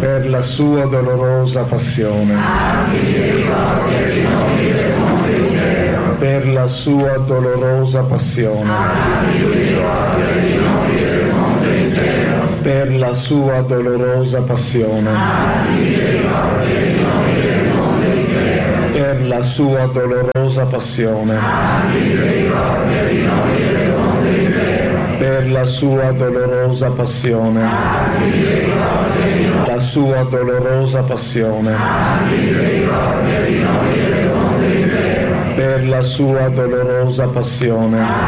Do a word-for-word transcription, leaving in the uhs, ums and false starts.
per la sua dolorosa passione, per la sua dolorosa passione, per la sua dolorosa passione, per la sua dolorosa passione, per la sua dolorosa passione, la sua dolorosa passione, per la sua dolorosa passione,